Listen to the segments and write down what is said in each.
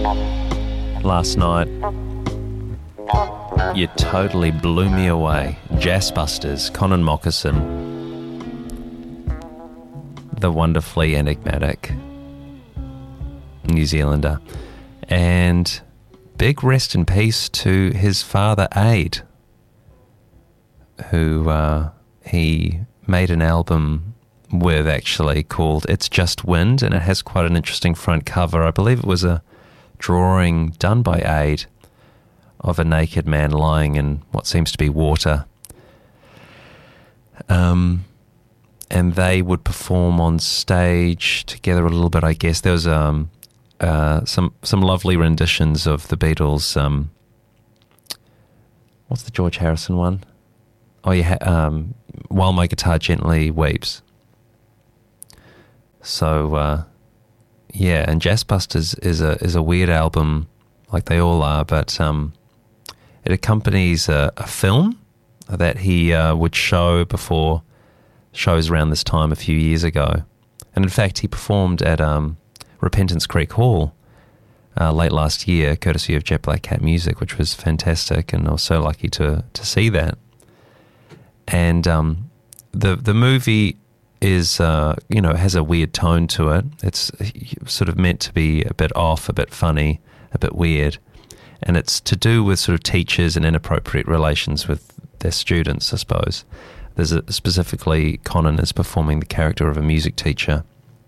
Last night, you totally blew me away. Jazzbusters, Connan Mockasin, the wonderfully enigmatic New Zealander. And big rest in peace to his father, Ade, who he made an album with, actually, called It's Just Wind, and it has quite an interesting front cover. I believe it was a drawing done by Ade of a naked man lying in what seems to be water. And they would perform on stage together a little bit, I guess. There was some lovely renditions of the Beatles. What's the George Harrison one? Oh, yeah, While My Guitar Gently Weeps. So, yeah, and Jazzbusters is a weird album, like they all are, but it accompanies a film that he would show before shows around this time a few years ago. And in fact, he performed at Repentance Creek Hall late last year, courtesy of Jet Black Cat Music, which was fantastic, and I was so lucky to see that. And the movie is, has a weird tone to it. It's sort of meant to be a bit off, a bit funny, a bit weird. And it's to do with sort of teachers and inappropriate relations with their students, I suppose. Specifically, Connan is performing the character of a music teacher.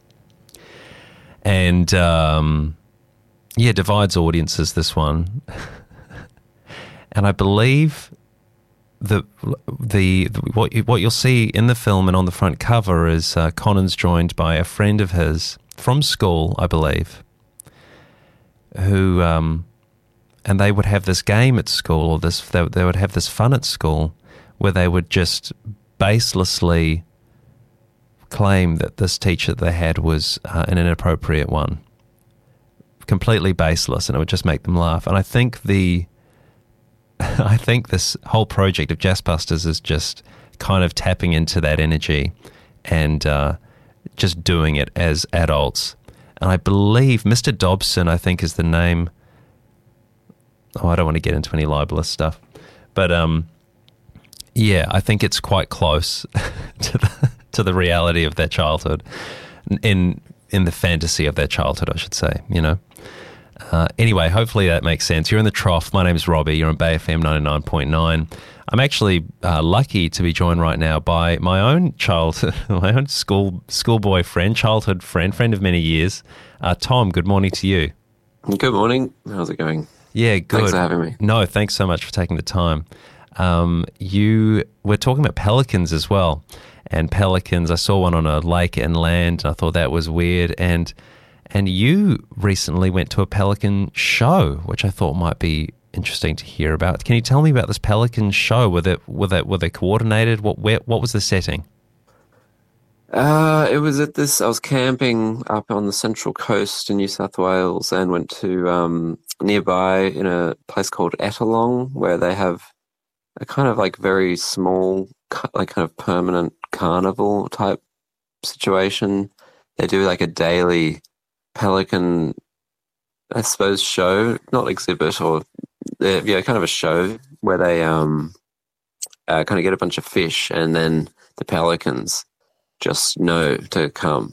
And, divides audiences, this one. And I believe what you'll see in the film and on the front cover is Connan's joined by a friend of his from school, I believe, who and they would have this game at school, or they would have this fun at school where they would just baselessly claim that this teacher they had was an inappropriate one, completely baseless, and it would just make them laugh. And I think this whole project of Jazzbusters is just kind of tapping into that energy and just doing it as adults. And I believe Mr. Dobson, I think, is the name. Oh, I don't want to get into any libelous stuff. But, I think it's quite close to the reality of their childhood, in the fantasy of their childhood, I should say, Anyway, hopefully that makes sense. You're in the trough. My name is Robbie. You're on Bay FM 99.9. I'm actually lucky to be joined right now by my own schoolboy friend, childhood friend of many years. Tom, good morning to you. Good morning. How's it going? Yeah, good. Thanks for having me. No, thanks so much for taking the time. We're talking about pelicans as well. And pelicans, I saw one on a lake inland, and I thought that was weird. And you recently went to a pelican show, which I thought might be interesting to hear about. Can you tell me about this pelican show? Were they coordinated? What was the setting? It was at this. I was camping up on the Central Coast in New South Wales, and went to nearby in a place called Ettalong, where they have a kind of like very small, like kind of permanent carnival type situation. They do like a daily pelican, I suppose, show, not exhibit, or kind of a show where they kind of get a bunch of fish, and then the pelicans just know to come.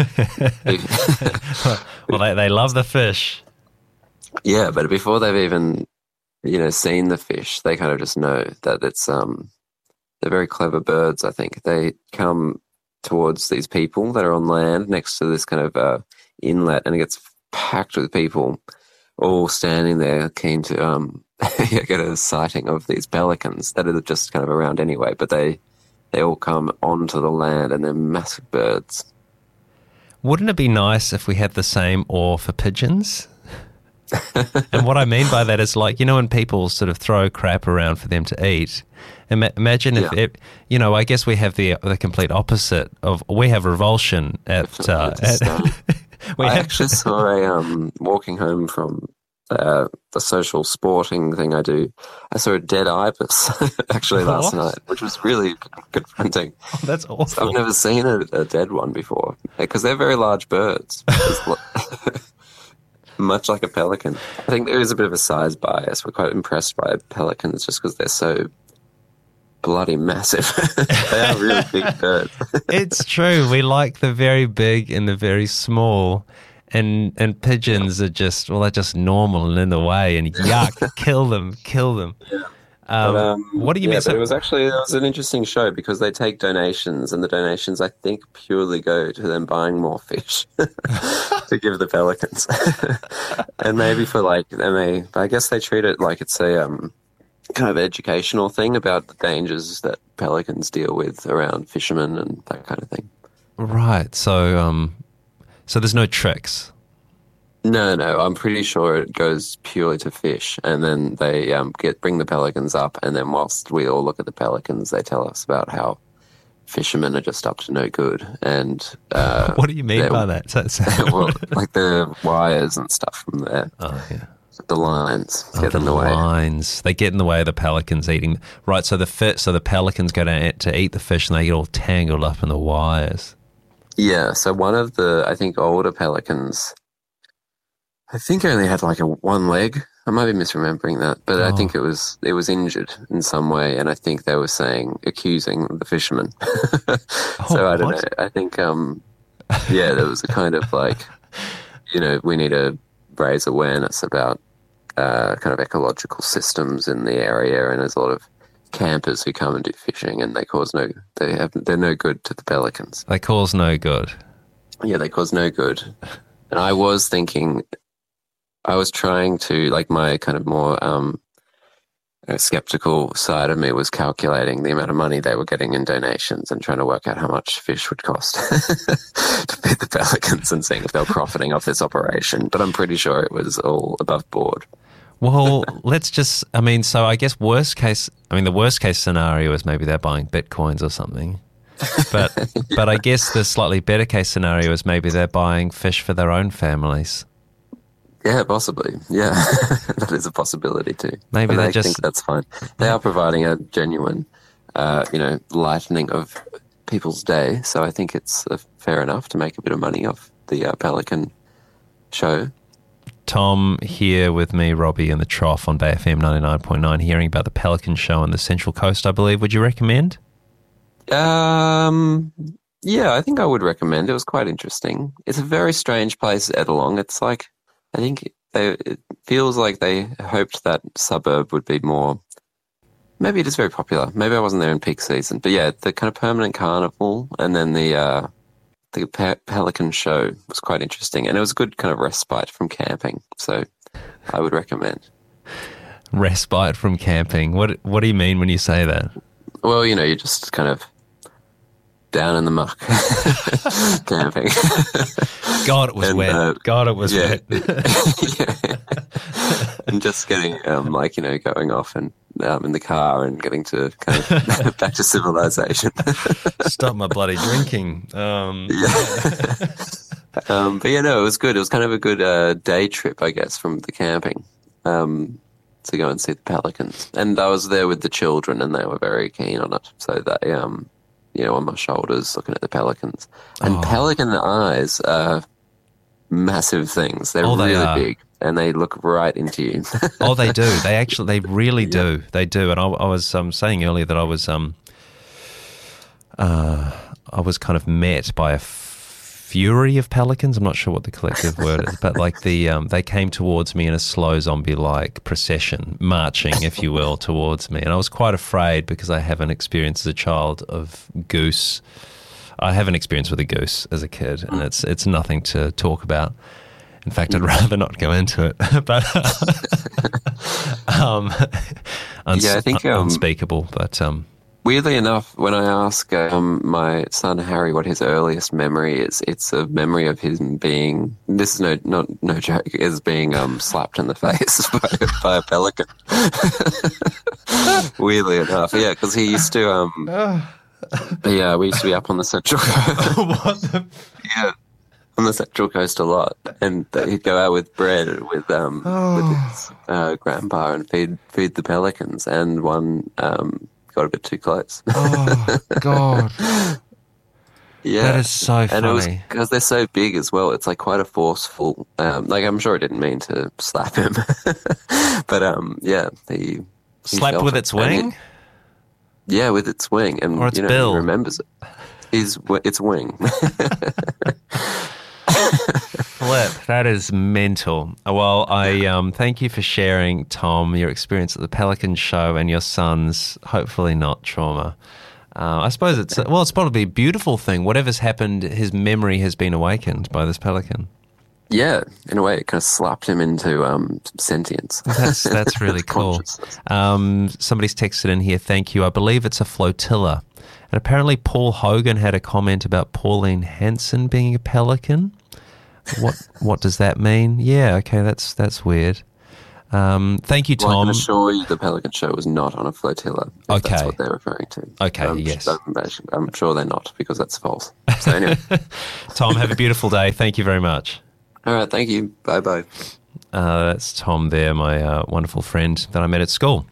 Well, they love the fish. Yeah, but before they've even seen the fish, they kind of just know that it's they're very clever birds. I think they come towards these people that are on land next to this kind of inlet, and it gets packed with people all standing there keen to get a sighting of these pelicans that are just kind of around anyway, but they all come onto the land, and they're massive birds. Wouldn't it be nice if we had the same awe for pigeons? And what I mean by that is, like, when people sort of throw crap around for them to eat, imagine if I guess we have the complete opposite of, we have revulsion at I actually saw walking home from the social sporting thing I do, I saw a dead ibis actually last night, which was really confronting. Oh, that's awful. I've never seen a dead one before, because they're very large birds. much like a pelican. I think there is a bit of a size bias. We're quite impressed by pelicans just because they're so bloody massive. They are really big birds. It's true. We like the very big and the very small. And pigeons are just, well, they're just normal and in the way, and yuck, kill them. What do you mean? But it was an interesting show because they take donations, and the donations I think purely go to them buying more fish to give the pelicans, and maybe for I guess they treat it like it's a kind of educational thing about the dangers that pelicans deal with around fishermen and that kind of thing. Right. So there's no tricks. No, I'm pretty sure it goes purely to fish, and then they bring the pelicans up, and then whilst we all look at the pelicans, they tell us about how fishermen are just up to no good. And what do you mean by that? Well, like the wires and stuff from there. Oh yeah, the lines get in the way. Lines, they get in the way of the pelicans eating. Right, so the pelicans go down to eat the fish, and they get all tangled up in the wires. Yeah, so one of the, I think, older pelicans, I think only had like one leg. I might be misremembering that, but I think it was injured in some way, and I think they were accusing the fishermen. So I don't know. I think, there was a kind of like, we need to raise awareness about kind of ecological systems in the area, and there's a lot of campers who come and do fishing, and they're no good to the pelicans. They cause no good. Yeah, they cause no good. And I was trying to, like, my kind of more skeptical side of me was calculating the amount of money they were getting in donations and trying to work out how much fish would cost to feed the pelicans and seeing if they were profiting off this operation. But I'm pretty sure it was all above board. Well, so I guess the worst case scenario is maybe they're buying Bitcoins or something. But I guess the slightly better case scenario is maybe they're buying fish for their own families. Yeah, possibly. Yeah, that is a possibility too. Maybe I think that's fine. They are providing a genuine, lightening of people's day. So I think it's fair enough to make a bit of money off the pelican show. Tom here with me, Robbie, in the Trough on Bay FM 99.9, hearing about the Pelican Show on the Central Coast, I believe. Would you recommend? Yeah, I think I would recommend. It was quite interesting. It's a very strange place, Ettalong. It's like, I think it feels like they hoped that suburb would be more, maybe it is very popular. Maybe I wasn't there in peak season. But yeah, the kind of permanent carnival and then the Pelican Show was quite interesting, and it was a good kind of respite from camping. So I would recommend. Respite from camping. What do you mean when you say that? Well, you're just kind of down in the muck camping. God, it was wet. God, it was wet. Yeah. And just getting going off and in the car and getting to kind of back to civilization. Stop my bloody drinking. But it was good. It was kind of a good day trip, I guess, from the camping to go and see the pelicans. And I was there with the children, and they were very keen on it. So they, on my shoulders, looking at the pelicans. And pelican eyes are massive things. They're really big. And they look right into you. Oh, they do. They really do. They do. And I was saying earlier that I was kind of met by a fury of pelicans. I'm not sure what the collective word is, but like they came towards me in a slow zombie-like procession, marching, if you will, towards me. And I was quite afraid because I haven't experienced as a child of goose. I have an experience with a goose as a kid, and it's nothing to talk about. In fact, I'd rather not go into it. But I think unspeakable. But weirdly enough, when I ask my son Harry what his earliest memory is, it's a memory of him being, this is no joke, is being slapped in the face by a pelican. Weirdly enough, yeah, because he used to we used to be up on the Central Coast. What the? Yeah. On the Central Coast a lot, and he'd go out with bread with his grandpa and feed the pelicans, and one got a bit too close. Oh God! Yeah. That is so And it was funny. because they're so big as well. It's like quite a forceful, like I'm sure it didn't mean to slap him, but yeah, he Slapped felt with it. its wing? Yeah, with its wing, and Or its he bill? remembers it. Its wing. Flip, that is mental. Well, I thank you for sharing, Tom, your experience at the Pelican Show and your son's hopefully not trauma. I suppose it's probably a beautiful thing. Whatever's happened, his memory has been awakened by this pelican. Yeah, in a way, it kind of slapped him into sentience. That's really cool. Somebody's texted in here. Thank you. I believe it's a flotilla, and apparently Paul Hogan had a comment about Pauline Hanson being a pelican. What does that mean? Yeah, okay, that's weird. Thank you, Tom. Well, I can assure you the Pelican Show was not on a flotilla. If that's what they're referring to. Okay, yes. I'm sure they're not, because that's false. So anyway. Tom, have a beautiful day. Thank you very much. All right, thank you. Bye-bye. That's Tom there, my wonderful friend that I met at school.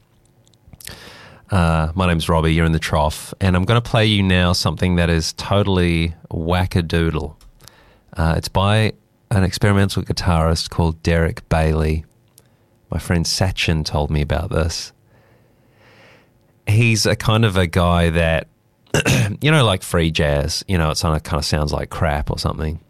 My name's Robbie, you're in the trough, and I'm going to play you now something that is totally wackadoodle. It's by an experimental guitarist called Derek Bailey. My friend Sachin told me about this. He's a kind of a guy that, like free jazz, it kind of sounds like crap or something.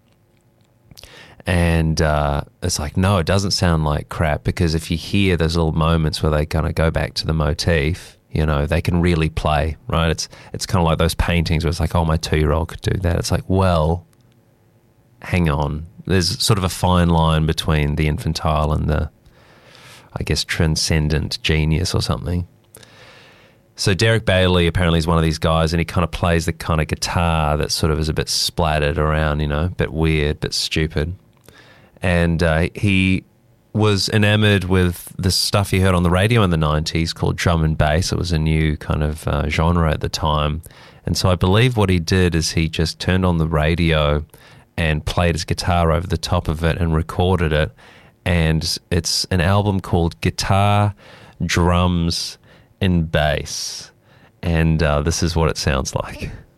And it's like, no, it doesn't sound like crap, because if you hear those little moments where they kind of go back to the motif, they can really play, right? It's kind of like those paintings where it's like, oh, my 2-year-old could do that. It's like, well, hang on. There's sort of a fine line between the infantile and the, I guess, transcendent genius or something. So Derek Bailey apparently is one of these guys, and he kind of plays the kind of guitar that sort of is a bit splattered around, a bit weird, a bit stupid. And he was enamored with the stuff he heard on the radio in the 90s called drum and bass. It was a new kind of genre at the time. And so I believe what he did is he just turned on the radio and played his guitar over the top of it and recorded it. And it's an album called Guitar, Drums, and Bass. And this is what it sounds like.